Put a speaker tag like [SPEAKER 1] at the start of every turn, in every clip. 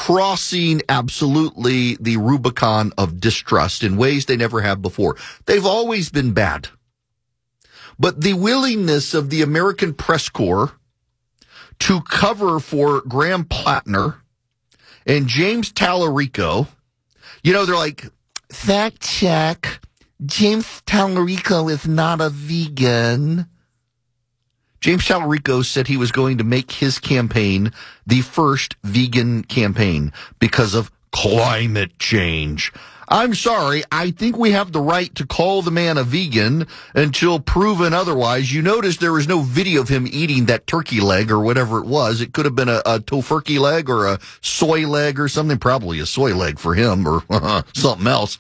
[SPEAKER 1] crossing absolutely the Rubicon of distrust in ways they never have before. They've always been bad. But the willingness of the American press corps to cover for Graham Plattner and James Tallarico, they're like, fact check, James Tallarico is not a vegan. James Tallarico said he was going to make his campaign the first vegan campaign because of climate change. I'm sorry, I think we have the right to call the man a vegan until proven otherwise. You notice there was no video of him eating that turkey leg or whatever it was. It could have been a tofurkey leg or a soy leg or something, probably a soy leg for him or something else.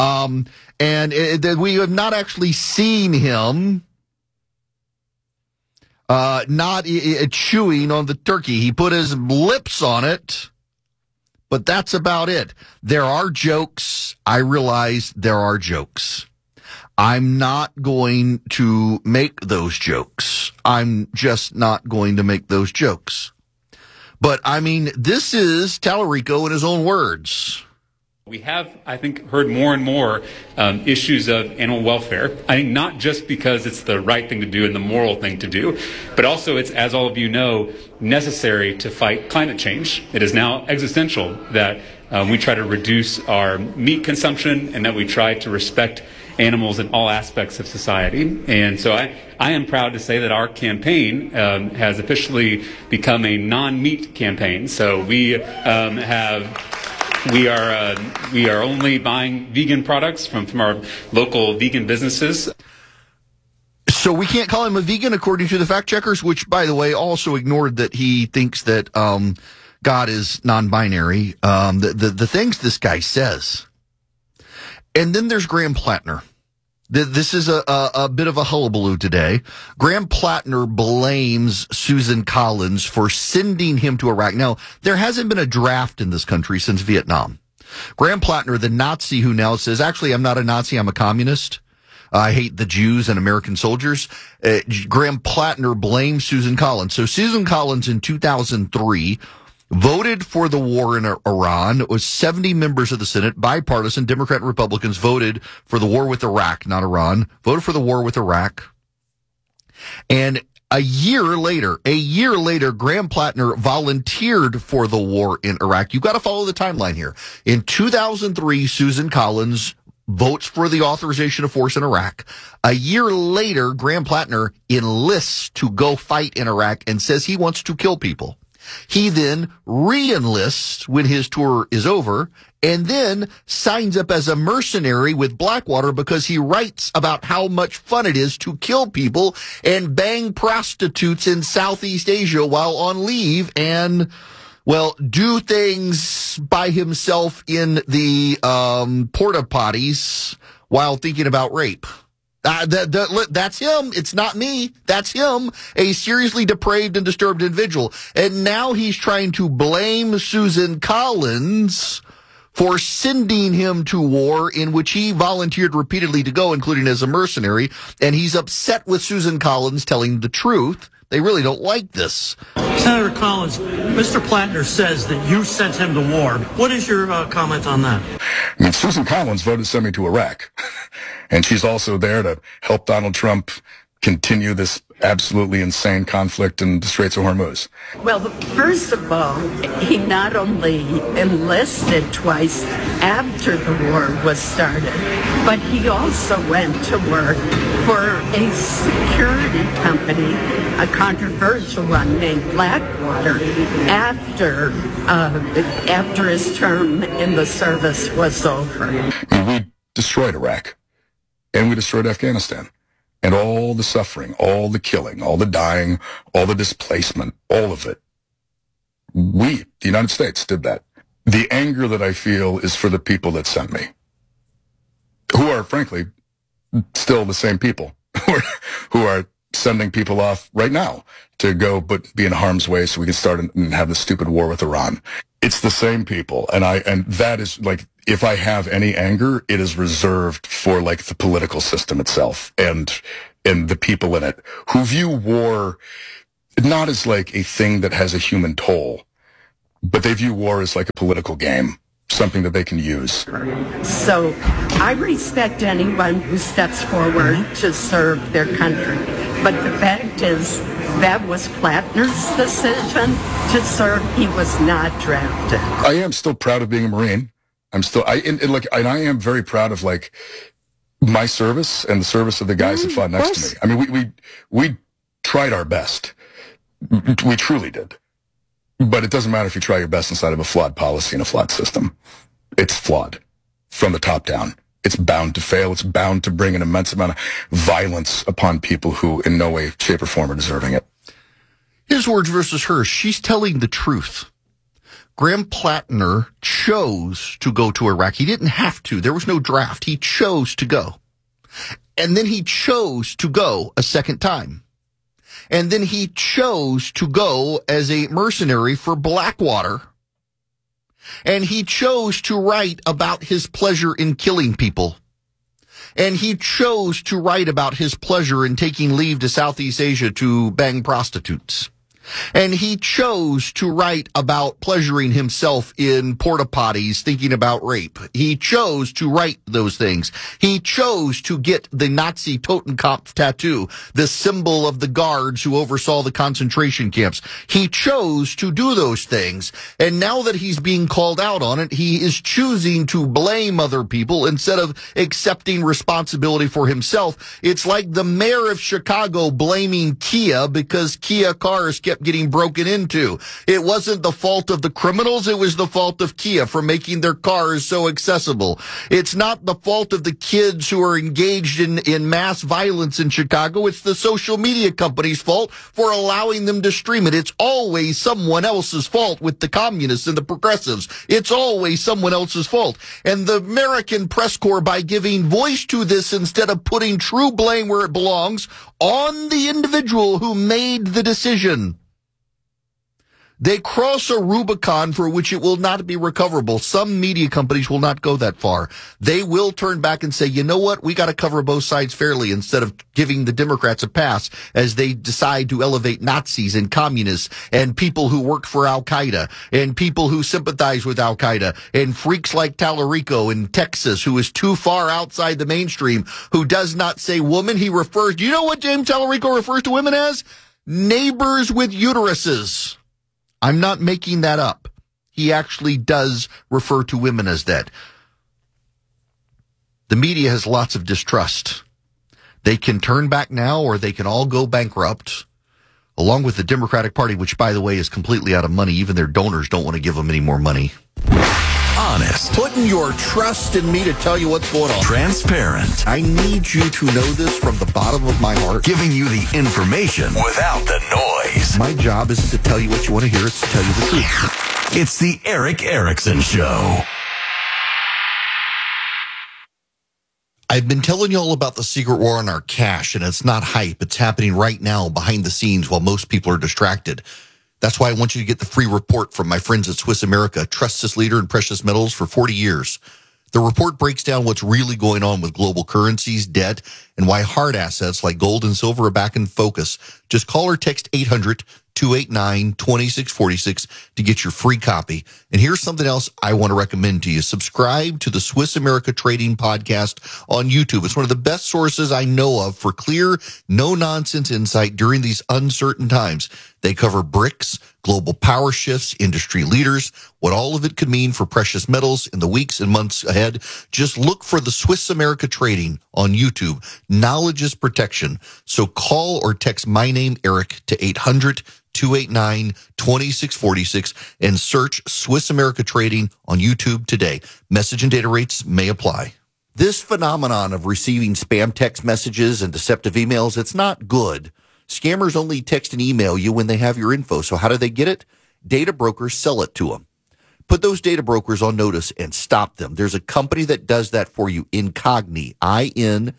[SPEAKER 1] We have not actually seen him not chewing on the turkey. He put his lips on it. But that's about it. There are jokes. I realize there are jokes. I'm not going to make those jokes. I'm just not going to make those jokes. But, this is Tallarico in his own words.
[SPEAKER 2] We have, I think, heard more and more issues of animal welfare. I think not just because it's the right thing to do and the moral thing to do, but also it's, as all of you know, necessary to fight climate change. It is now existential that we try to reduce our meat consumption and that we try to respect animals in all aspects of society. And so I am proud to say that our campaign has officially become a non-meat campaign. So we are only buying vegan products from our local vegan businesses.
[SPEAKER 1] So we can't call him a vegan according to the fact checkers, which, by the way, also ignored that he thinks that God is non-binary. The things this guy says. And then there's Graham Plattner. This is a bit of a hullabaloo today. Graham Plattner blames Susan Collins for sending him to Iraq. Now, there hasn't been a draft in this country since Vietnam. Graham Plattner, the Nazi who now says, actually, I'm not a Nazi, I'm a communist. I hate the Jews and American soldiers. Graham Plattner blames Susan Collins. So Susan Collins in 2003 voted for the war in Iran. It was 70 members of the Senate, bipartisan, Democrat and Republicans voted for the war with Iraq, not Iran, voted for the war with Iraq. And a year later, Graham Plattner volunteered for the war in Iraq. You've got to follow the timeline here. In 2003, Susan Collins votes for the authorization of force in Iraq. A year later, Graham Plattner enlists to go fight in Iraq and says he wants to kill people. He then re-enlists when his tour is over and then signs up as a mercenary with Blackwater because he writes about how much fun it is to kill people and bang prostitutes in Southeast Asia while on leave and, do things by himself in the porta potties while thinking about rape. That's him. It's not me. That's him, a seriously depraved and disturbed individual. And now he's trying to blame Susan Collins for sending him to war in which he volunteered repeatedly to go, including as a mercenary. And he's upset with Susan Collins telling the truth. They really don't like this.
[SPEAKER 3] Senator Collins, Mr. Plattner says that you sent him to war. What is your comment on that?
[SPEAKER 4] Susan Collins voted to send me to Iraq. And she's also there to help Donald Trump continue this absolutely insane conflict in the Straits of Hormuz.
[SPEAKER 5] Well, first of all, he not only enlisted twice after the war was started, but he also went to work for a security company, a controversial one named Blackwater, after his term in the service was over.
[SPEAKER 4] We destroyed Iraq, and we destroyed Afghanistan. And all the suffering, all the killing, all the dying, all the displacement, all of it. We, the United States, did that. The anger that I feel is for the people that sent me, who are, frankly, still the same people, who are sending people off right now to go but be in harm's way so we can start and have this stupid war with Iran. It's the same people. And that is like, if I have any anger, it is reserved for like the political system itself and the people in it who view war not as like a thing that has a human toll, But they view war as like a political game, something that they can use.
[SPEAKER 5] So I respect anyone who steps forward to serve their country. But the fact is, that was Plattner's decision to serve. He was not drafted.
[SPEAKER 4] I am still proud of being a Marine. I am very proud of like my service and the service of the guys that fought next to me. I mean, we tried our best. We truly did. But it doesn't matter if you try your best inside of a flawed policy and a flawed system. It's flawed from the top down. It's bound to fail. It's bound to bring an immense amount of violence upon people who in no way, shape, or form are deserving it.
[SPEAKER 1] His words versus hers. She's telling the truth. Graham Plattner chose to go to Iraq. He didn't have to. There was no draft. He chose to go. And then he chose to go a second time. And then he chose to go as a mercenary for Blackwater. And he chose to write about his pleasure in killing people. And he chose to write about his pleasure in taking leave to Southeast Asia to bang prostitutes. And he chose to write about pleasuring himself in porta potties thinking about rape. He chose to write those things. He chose to get the Nazi Totenkopf tattoo, the symbol of the guards who oversaw the concentration camps. He chose to do those things. And now that he's being called out on it, he is choosing to blame other people instead of accepting responsibility for himself. It's like the mayor of Chicago blaming Kia because Kia cars kept getting broken into. It wasn't the fault of the criminals. It was the fault of Kia for making their cars so accessible. It's not the fault of the kids who are engaged in mass violence in Chicago. It's the social media company's fault for allowing them to stream it. It's always someone else's fault with the communists and the progressives. It's always someone else's fault. And the American press corps, by giving voice to this instead of putting true blame where it belongs on the individual who made the decision, they cross a Rubicon for which it will not be recoverable. Some media companies will not go that far. They will turn back and say, you know what? We got to cover both sides fairly instead of giving the Democrats a pass as they decide to elevate Nazis and communists and people who work for Al-Qaeda and people who sympathize with Al-Qaeda and freaks like Tallarico in Texas, who is too far outside the mainstream, who does not say woman. He refers, do you know what James Tallarico refers to women as? Neighbors with uteruses. I'm not making that up. He actually does refer to women as that. The media has lots of distrust. They can turn back now or they can all go bankrupt, along with the Democratic Party, which, by the way, is completely out of money. Even their donors don't want to give them any more money.
[SPEAKER 6] Honest.
[SPEAKER 1] Putting your trust in me to tell you what's going on.
[SPEAKER 6] Transparent.
[SPEAKER 1] I need you to know this from the bottom of my heart.
[SPEAKER 6] Giving you the information without the noise.
[SPEAKER 1] My job isn't to tell you what you want to hear. It's to tell you the truth.
[SPEAKER 6] It's the Erick Erickson Show.
[SPEAKER 1] I've been telling you all about the secret war on our cash, and it's not hype. It's happening right now behind the scenes while most people are distracted. That's why I want you to get the free report from my friends at Swiss America, trusted leader in precious metals for 40 years. The report breaks down what's really going on with global currencies, debt, and why hard assets like gold and silver are back in focus. Just call or text 800-289-2646 to get your free copy. And here's something else I want to recommend to you. Subscribe to the Swiss America Trading Podcast on YouTube. It's one of the best sources I know of for clear, no-nonsense insight during these uncertain times. They cover BRICS, global power shifts, industry leaders, what all of it could mean for precious metals in the weeks and months ahead. Just look for the Swiss America Trading on YouTube. Knowledge is protection. So call or text my name, Eric, to 800-289-2646 and search Swiss America Trading on YouTube today. Message and data rates may apply. This phenomenon of receiving spam text messages and deceptive emails, it's not good. Scammers only text and email you when they have your info. So how do they get it? Data brokers sell it to them. Put those data brokers on notice and stop them. There's a company that does that for you, Incogni, Incogni,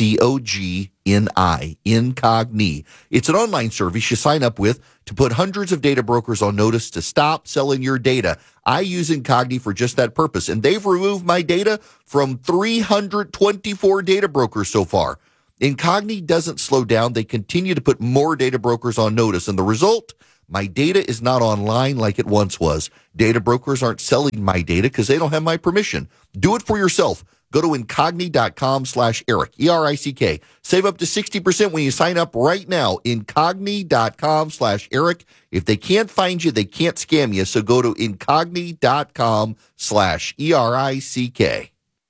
[SPEAKER 1] Incogni. It's an online service you sign up with to put hundreds of data brokers on notice to stop selling your data. I use Incogni for just that purpose, and they've removed my data from 324 data brokers so far. Incogni doesn't slow down. They continue to put more data brokers on notice, and the result, My data is not online like it once was. Data brokers aren't selling my data because they don't have my permission. Do it for yourself. Go to Incogni.com/Eric, E-R-I-C-K. Save up to 60% when you sign up right now. Incogni.com/Eric. If they can't find you, they can't scam you. So go to Incogni.com/ERICK.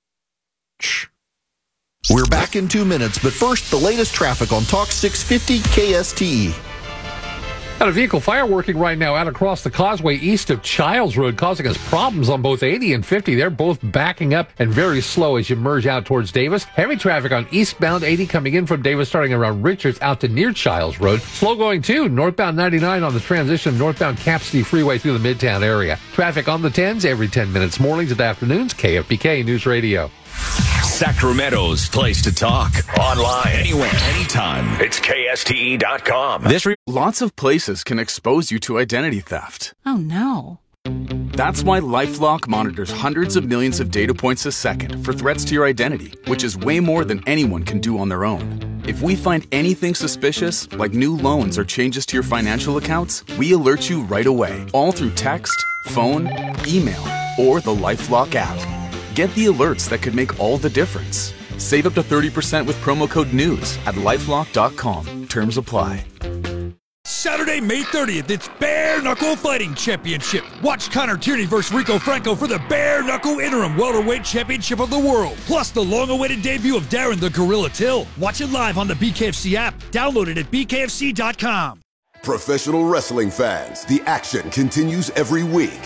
[SPEAKER 1] We're back in 2 minutes, but first, the latest traffic on Talk 650 KSTE.
[SPEAKER 7] Got a vehicle fire working right now out across the causeway east of Childs Road, causing us problems on both 80 and 50. They're both backing up and very slow as you merge out towards Davis. Heavy traffic on eastbound 80 coming in from Davis, starting around Richards out to near Childs Road. Slow going too, northbound 99 on the transition northbound Cap City Freeway through the Midtown area. Traffic on the 10s every 10 minutes, mornings and afternoons. KFBK News Radio.
[SPEAKER 6] Sacramento's place to talk. Online, anywhere, anytime. It's KSTE.com.
[SPEAKER 8] Lots of places can expose you to identity theft.
[SPEAKER 9] Oh, no.
[SPEAKER 8] That's why LifeLock monitors hundreds of millions of data points a second for threats to your identity, which is way more than anyone can do on their own. If we find anything suspicious, like new loans or changes to your financial accounts, we alert you right away, all through text, phone, email, or the LifeLock app. Get the alerts that could make all the difference. Save up to 30% with promo code NEWS at LifeLock.com. Terms apply.
[SPEAKER 10] Saturday, May 30th, it's Bare Knuckle Fighting Championship. Watch Connor Tierney versus Rico Franco for the Bare Knuckle Interim Welterweight Championship of the World. Plus the long-awaited debut of Darren the Gorilla Till. Watch it live on the BKFC app. Download it at BKFC.com.
[SPEAKER 11] Professional wrestling fans, the action continues every week.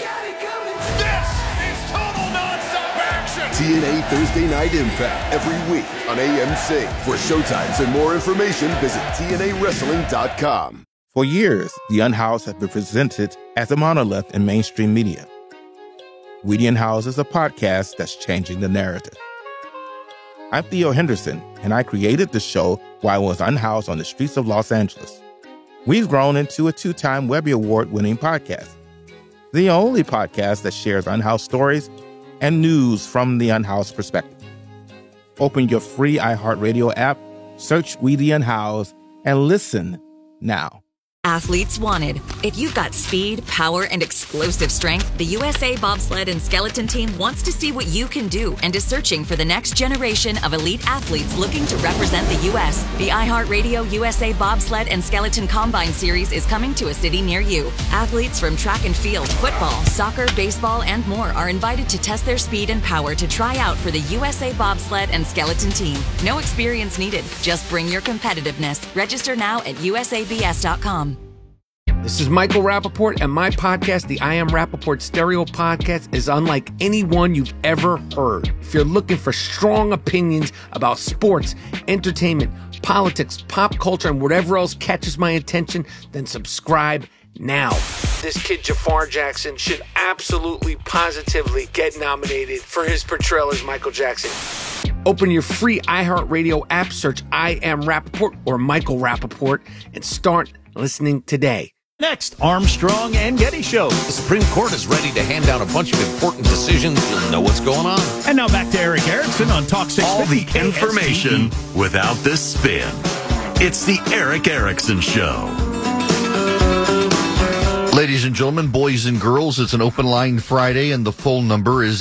[SPEAKER 11] TNA Thursday Night Impact every week on AMC. For showtimes and more information, visit TNAWrestling.com.
[SPEAKER 12] For years, The Unhoused has been presented as a monolith in mainstream media. We The Unhoused is a podcast that's changing the narrative. I'm Theo Henderson, and I created the show while I was unhoused on the streets of Los Angeles. We've grown into a 2-time Webby Award-winning podcast. The only podcast that shares unhoused stories and news from the unhoused perspective. Open your free iHeartRadio app, search We The Unhoused, and listen now.
[SPEAKER 13] Athletes wanted. If you've got speed, power, and explosive strength, the USA Bobsled and Skeleton Team wants to see what you can do and is searching for the next generation of elite athletes looking to represent the U.S. The iHeartRadio USA Bobsled and Skeleton Combine Series is coming to a city near you. Athletes from track and field, football, soccer, baseball, and more are invited to test their speed and power to try out for the USA Bobsled and Skeleton Team. No experience needed. Just bring your competitiveness. Register now at usabs.com.
[SPEAKER 14] This is Michael Rappaport, and my podcast, the I Am Rappaport Stereo Podcast, is unlike any one you've ever heard. If you're looking for strong opinions about sports, entertainment, politics, pop culture, and whatever else catches my attention, then subscribe now. This kid Jafar Jackson should absolutely, positively get nominated for his portrayal as Michael Jackson. Open your free iHeartRadio app, search I Am Rappaport or Michael Rappaport, and start listening today.
[SPEAKER 15] Next, Armstrong and Getty Show. The Supreme Court is ready to hand down a bunch of important decisions. You'll know what's going on.
[SPEAKER 10] And now back to Eric Erickson on Talk 650.
[SPEAKER 6] All the
[SPEAKER 10] KSTE.
[SPEAKER 6] information without the spin. It's the Eric Erickson Show.
[SPEAKER 1] Ladies and gentlemen, boys and girls, it's an open line Friday, and the phone number is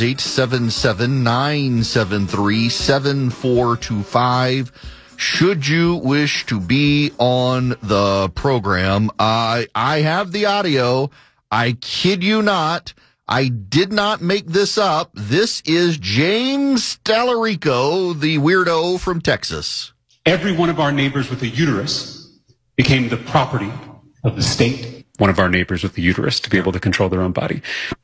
[SPEAKER 1] 877-973-7425. Should you wish to be on the program, I have the audio. I kid you not. I did not make this up. This is James Tallarico, the weirdo from Texas.
[SPEAKER 2] Every one of our neighbors with a uterus became the property of the state. One of our neighbors with a uterus to be able to control their own body.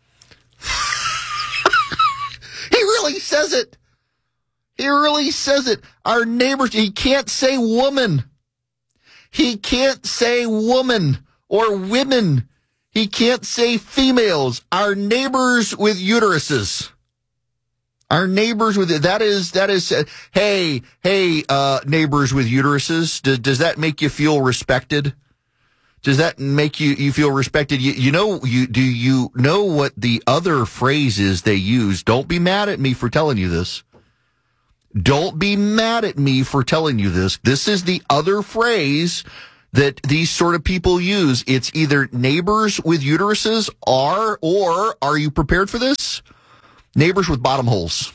[SPEAKER 1] He really says it. He really says it. Our neighbors, he can't say woman. He can't say woman or women. He can't say females. Our neighbors with uteruses. Our neighbors with, that is, hey, neighbors with uteruses, does that make you feel respected? Does that make you feel respected? Do you know what the other phrase is they use? Don't be mad at me for telling you this. Don't be mad at me for telling you this. This is the other phrase that these sort of people use. It's either neighbors with uteruses or are you prepared for this? Neighbors with bottom holes.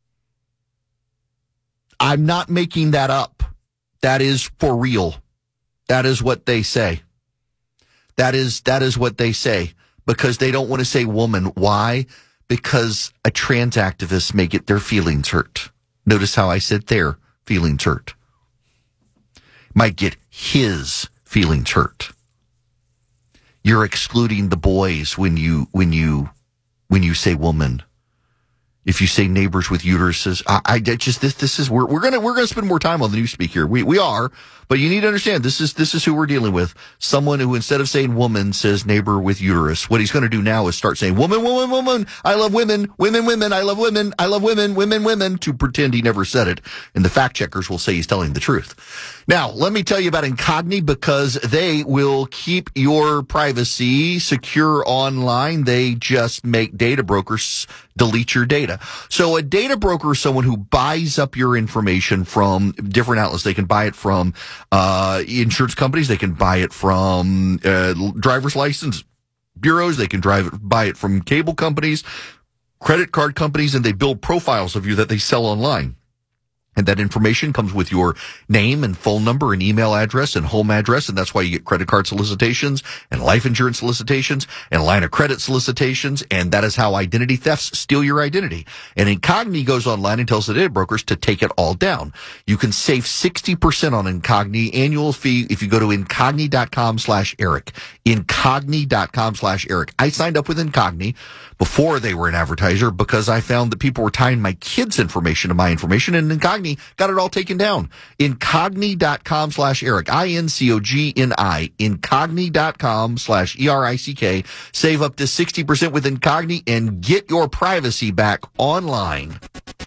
[SPEAKER 1] I'm not making that up. That is for real. That is what they say. That is what they say, because they don't want to say woman. Why? Because a trans activist may get their feelings hurt. Notice how I said their feelings hurt. Might get his feelings hurt. You're excluding the boys when you say woman. If you say neighbors with uteruses, we're gonna spend more time on the newspeak here. We are, but you need to understand this is who we're dealing with. Someone who, instead of saying woman, says neighbor with uterus. What he's going to do now is start saying woman, woman, woman. I love women, women, women. I love women. I love women, women, women. To pretend he never said it, and the fact checkers will say he's telling the truth. Now, let me tell you about Incogni, because they will keep your privacy secure online. They just make data brokers delete your data. So a data broker is someone who buys up your information from different outlets. They can buy it from insurance companies. They can buy it from driver's license bureaus. They can buy it from cable companies, credit card companies, and they build profiles of you that they sell online. And that information comes with your name and phone number and email address and home address. And that's why you get credit card solicitations and life insurance solicitations and line of credit solicitations. And that is how identity thefts steal your identity. And Incogni goes online and tells the data brokers to take it all down. You can save 60% on Incogni annual fee if you go to incogni.com/Eric. Incogni.com/Eric. I signed up with Incogni before they were an advertiser because I found that people were tying my kids' information to my information, and Incogni got it all taken down. Incogni.com/Eric. INCOGNI. Incogni.com/ERICK. Save up to 60% with Incogni and get your privacy back online.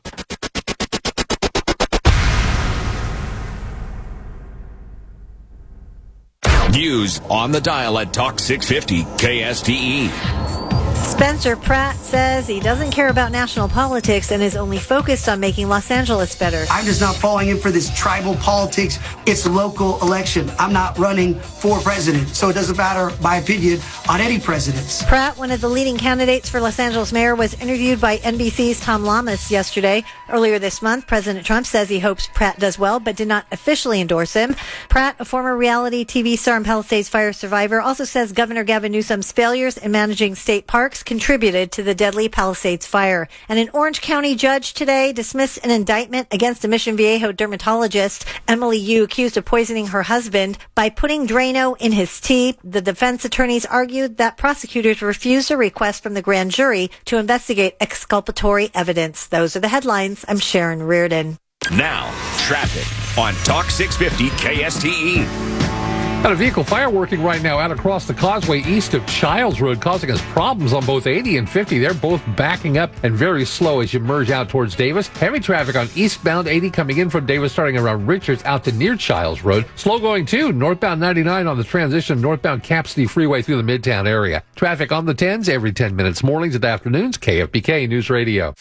[SPEAKER 15] News on the dial at Talk 650 KSTE.
[SPEAKER 9] Spencer Pratt says he doesn't care about national politics and is only focused on making Los Angeles better.
[SPEAKER 16] I'm just not falling in for this tribal politics. It's a local election. I'm not running for president, so it doesn't matter my opinion on any presidents.
[SPEAKER 9] Pratt, one of the leading candidates for Los Angeles mayor, was interviewed by NBC's Tom Lamas yesterday. Earlier this month, President Trump says he hopes Pratt does well, but did not officially endorse him. Pratt, a former reality TV star and Palisades fire survivor, also says Governor Gavin Newsom's failures in managing state parks contributed to the deadly Palisades fire. And an Orange County judge today dismissed an indictment against a Mission Viejo dermatologist, Emily Yu, accused of poisoning her husband by putting Drano in his tea. The defense attorneys argued that prosecutors refused a request from the grand jury to investigate exculpatory evidence. Those are the headlines. I'm Sharon Reardon.
[SPEAKER 15] Now, traffic on Talk 650 KSTE.
[SPEAKER 7] Got a vehicle fire working right now out across the causeway east of Childs Road, causing us problems on both 80 and 50. They're both backing up and very slow as you merge out towards Davis. Heavy traffic on eastbound 80 coming in from Davis, starting around Richards out to near Childs Road. Slow going too, northbound 99 on the transition northbound Cap City Freeway through the Midtown area. Traffic on the 10s every 10 minutes, mornings and afternoons. KFBK News Radio.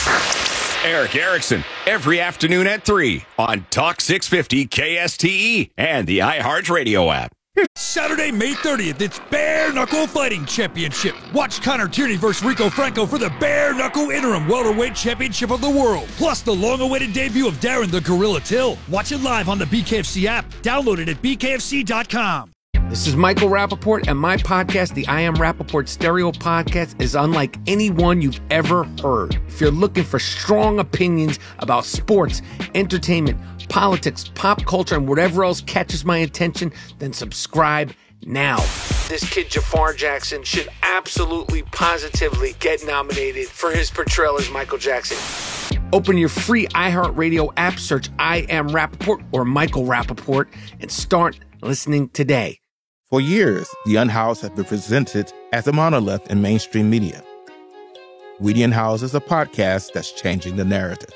[SPEAKER 15] Eric Erickson, every afternoon at 3 on Talk 650 KSTE and the iHeartRadio app.
[SPEAKER 10] Saturday, May 30th, it's Bare Knuckle Fighting Championship. Watch Connor Tierney versus Rico Franco for the Bare Knuckle Interim Welterweight Championship of the World. Plus the long-awaited debut of Darren the Gorilla Till. Watch it live on the BKFC app. Download it at bkfc.com.
[SPEAKER 14] This is Michael Rappaport, and my podcast, the I Am Rappaport Stereo Podcast, is unlike anyone you've ever heard. If you're looking for strong opinions about sports, entertainment, politics, pop culture, and whatever else catches my attention, then subscribe now. This kid Jafar Jackson should absolutely, positively get nominated for his portrayal as Michael Jackson. Open your free iHeartRadio app, search I Am Rappaport or Michael Rappaport, and start listening today.
[SPEAKER 12] For years, The Unhoused has been presented as a monolith in mainstream media. We the Unhoused is a podcast that's changing the narrative.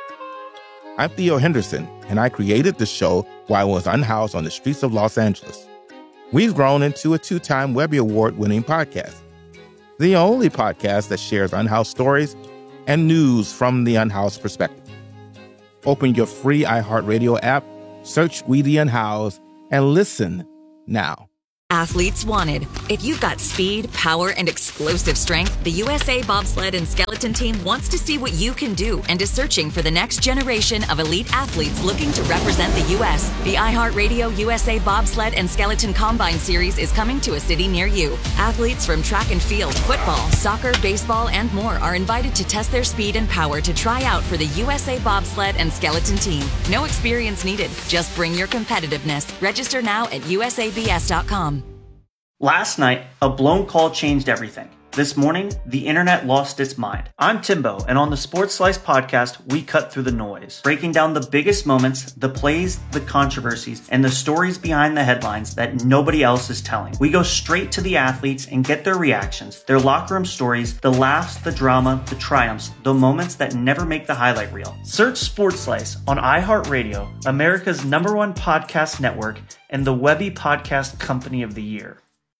[SPEAKER 12] I'm Theo Henderson, and I created the show while I was unhoused on the streets of Los Angeles. We've grown into a 2-time Webby Award-winning podcast, the only podcast that shares unhoused stories and news from the unhoused perspective. Open your free iHeartRadio app, search We the Unhoused, and listen now.
[SPEAKER 13] Athletes wanted. If you've got speed, power, and explosive strength, the USA Bobsled and Skeleton Team wants to see what you can do and is searching for the next generation of elite athletes looking to represent the U.S. The iHeartRadio USA Bobsled and Skeleton Combine Series is coming to a city near you. Athletes from track and field, football, soccer, baseball, and more are invited to test their speed and power to try out for the USA Bobsled and Skeleton Team. No experience needed. Just bring your competitiveness. Register now at usabs.com.
[SPEAKER 17] Last night, a blown call changed everything. This morning, the internet lost its mind. I'm Timbo, and on the Sports Slice podcast, we cut through the noise, breaking down the biggest moments, the plays, the controversies, and the stories behind the headlines that nobody else is telling. We go straight to the athletes and get their reactions, their locker room stories, the laughs, the drama, the triumphs, the moments that never make the highlight reel. Search Sports Slice on iHeartRadio, America's #1 podcast network, and the Webby Podcast Company of the Year.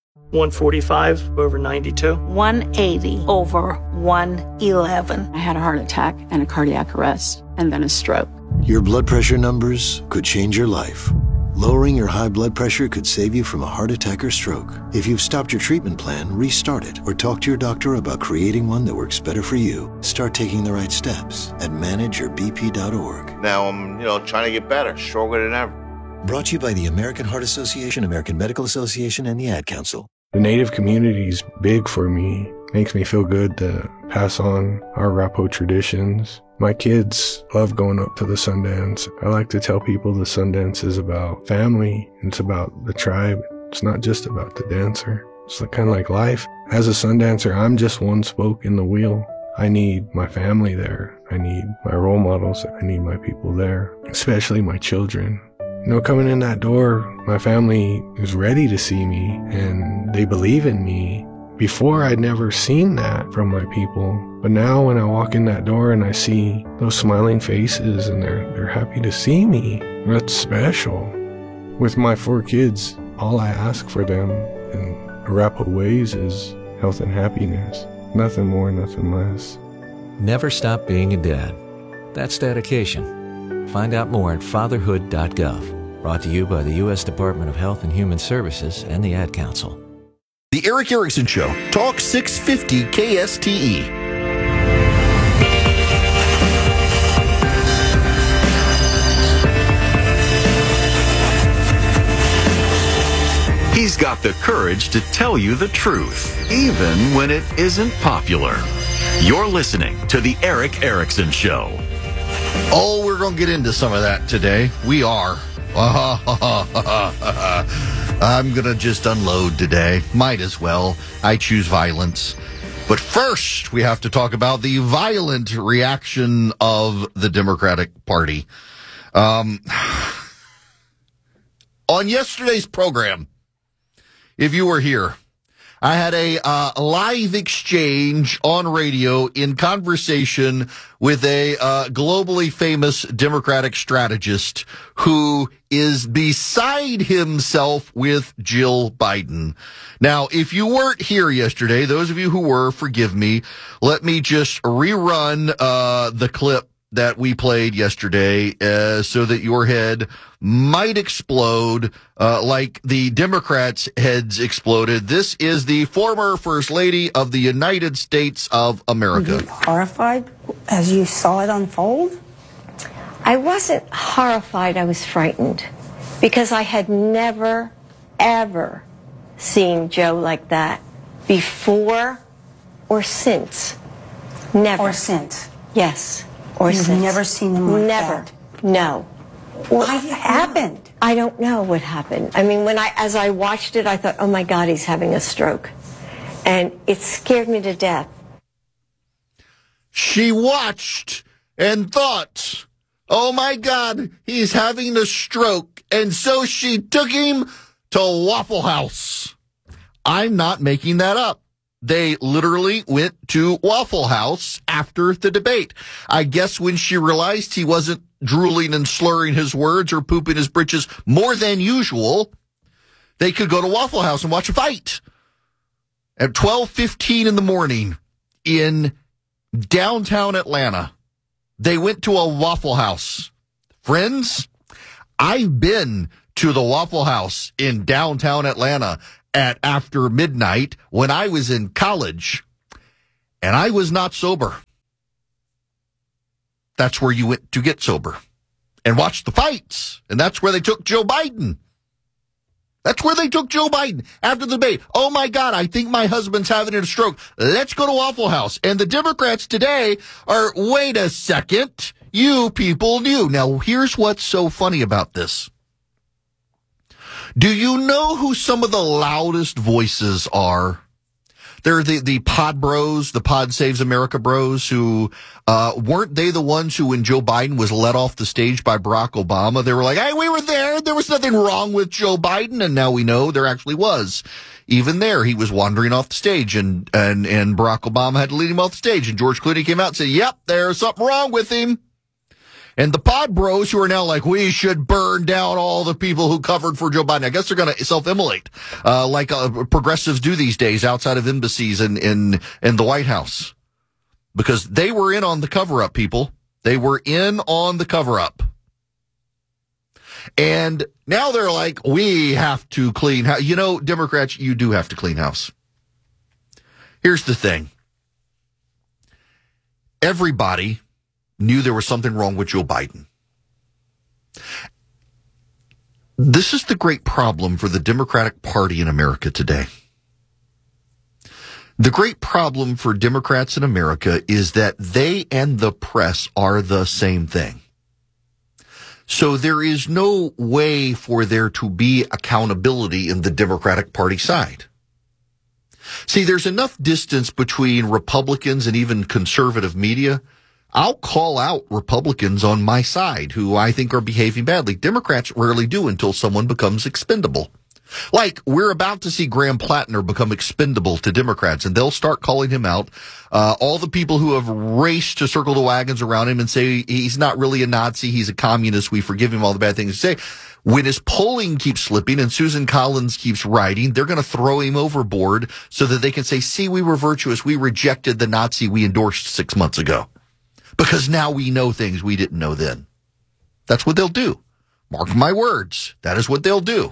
[SPEAKER 17] 145 over 92.
[SPEAKER 18] 180 over 111. I had a heart attack and a cardiac arrest and then a stroke.
[SPEAKER 19] Your blood pressure numbers could change your life. Lowering your high blood pressure could save you from a heart attack or stroke. If you've stopped your treatment plan, restart it or talk to your doctor about creating one that works better for you. Start taking the right steps at manageyourbp.org.
[SPEAKER 20] Now I'm, trying to get better, stronger than ever.
[SPEAKER 19] Brought to you by the American Heart Association, American Medical Association, and the Ad Council.
[SPEAKER 21] The Native community is big for me. Makes me feel good to pass on our Arapaho traditions. My kids love going up to the Sundance. I like to tell people the Sundance is about family. It's about the tribe. It's not just about the dancer. It's kind of like life. As a Sundancer, I'm just one spoke in the wheel. I need my family there. I need my role models. I need my people there, especially my children. Coming in that door, my family is ready to see me and they believe in me. Before, I'd never seen that from my people. But now when I walk in that door and I see those smiling faces and they're happy to see me, that's special. With my 4 kids, all I ask for them in Arapaho ways is health and happiness. Nothing more, nothing less.
[SPEAKER 22] Never stop being a dad. That's dedication. Find out more at fatherhood.gov. Brought to you by the U.S. Department of Health and Human Services and the Ad Council.
[SPEAKER 1] The Eric Erickson Show, Talk 650 KSTE.
[SPEAKER 6] He's got the courage to tell you the truth, even when it isn't popular. You're listening to The Eric Erickson Show.
[SPEAKER 1] Oh, we're going to get into some of that today. We are. I'm going to just unload today. Might as well. I choose violence. But first, we have to talk about the violent reaction of the Democratic Party. On yesterday's program, if you were here, I had a live exchange on radio in conversation with a globally famous Democratic strategist who is beside himself with Jill Biden. Now, if you weren't here yesterday, those of you who were, forgive me, let me just rerun the clip that we played yesterday so that your head might explode like the Democrats' heads exploded. This is the former First Lady of the United States of America.
[SPEAKER 23] Were you horrified as you saw it unfold?
[SPEAKER 24] I wasn't horrified. I was frightened because I had never, ever seen Joe like that before or since. Never.
[SPEAKER 23] Or since?
[SPEAKER 24] Yes. Or
[SPEAKER 23] You've
[SPEAKER 24] since.
[SPEAKER 23] never seen him like that?
[SPEAKER 24] No.
[SPEAKER 23] What happened?
[SPEAKER 24] I don't know what happened. I mean, as I watched it, I thought, oh my God, he's having a stroke. And it scared me to death.
[SPEAKER 1] She watched and thought, oh my God, he's having a stroke. And so she took him to Waffle House. I'm not making that up. They literally went to Waffle House after the debate. I guess when she realized he wasn't drooling and slurring his words or pooping his britches more than usual, they could go to Waffle House and watch a fight. At 12:15 in the morning in downtown Atlanta, they went to a Waffle House. Friends, I've been to the Waffle House in downtown Atlanta at after midnight when I was in college, and I was not sober. That's where you went to get sober and watch the fights, and that's where they took Joe Biden. That's where they took Joe Biden after the debate. Oh, my God, I think my husband's having a stroke. Let's go to Waffle House. And the Democrats today are, wait a second, you people knew. Now, here's what's so funny about this. Do you know who some of the loudest voices are? They're the Pod Bros, the Pod Saves America Bros, who weren't they the ones who, when Joe Biden was let off the stage by Barack Obama, they were like, hey, we were there. There was nothing wrong with Joe Biden. And now we know there actually was. Even there, he was wandering off the stage, and Barack Obama had to lead him off the stage. And George Clooney came out and said, yep, there's something wrong with him. And the Pod Bros who are now like, we should burn down all the people who covered for Joe Biden. I guess they're going to self-immolate, like progressives do these days outside of embassies in the White House. Because they were in on the cover-up, people. They were in on the cover-up. And now they're like, we have to clean house. You know, Democrats, you do have to clean house. Here's the thing. Everybody knew there was something wrong with Joe Biden. This is the great problem for the Democratic Party in America today. The great problem for Democrats in America is that they and the press are the same thing. So there is no way for there to be accountability in the Democratic Party side. See, there's enough distance between Republicans and even conservative media. I'll call out Republicans on my side who I think are behaving badly. Democrats rarely do until someone becomes expendable. Like, we're about to see Graham Plattner become expendable to Democrats, and they'll start calling him out. All the people who have raced to circle the wagons around him and say he's not really a Nazi, he's a communist, we forgive him all the bad things to say. When his polling keeps slipping and Susan Collins keeps writing, they're going to throw him overboard so that they can say, see, we were virtuous. We rejected the Nazi we endorsed 6 months ago. Because now we know things we didn't know then. That's what they'll do. Mark my words. That is what they'll do.